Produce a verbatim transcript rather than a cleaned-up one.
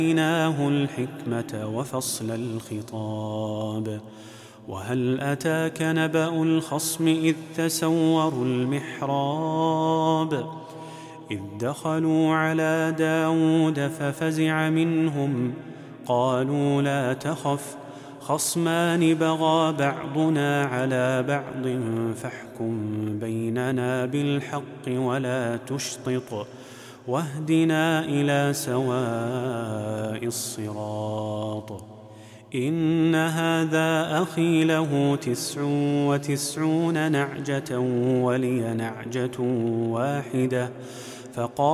وآتيناه الحكمة وفصل الخطاب. وهل أتاك نبأ الخصم إذ تسوروا المحراب إذ دخلوا على داود ففزع منهم قالوا لا تخف خصمان بغى بعضنا على بعض فاحكم بيننا بالحق ولا تشطط واهدنا إلى سواء الصراط. إن هذا أخي له تسع وتسعون نعجة ولي نعجة واحدة فقال